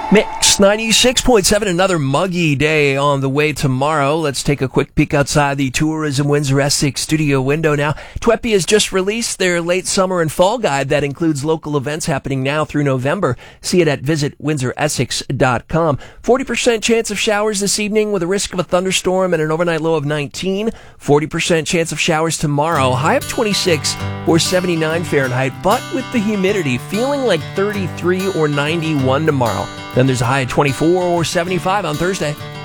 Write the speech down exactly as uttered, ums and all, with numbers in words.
Mix ninety-six point seven, another muggy day on the way tomorrow. Let's take a quick peek outside the Tourism Windsor Essex studio window now. T W E P I has just released their late summer and fall guide that includes local events happening now through November. See it at visit windsor essex dot com. forty percent chance of showers this evening with a risk of a thunderstorm and an overnight low of nineteen. forty percent chance of showers tomorrow, high of twenty-six or seventy-nine Fahrenheit, but with the humidity feeling like thirty-three or ninety-one tomorrow. Then there's a high of twenty-four or seventy-five on Thursday.